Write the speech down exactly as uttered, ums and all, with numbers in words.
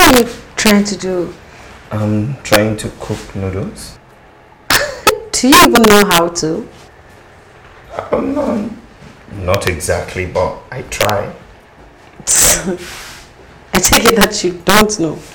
are you trying to do? I'm trying to cook noodles. Do you even know how to? Um, no, not exactly, but I try. I take it that you don't know.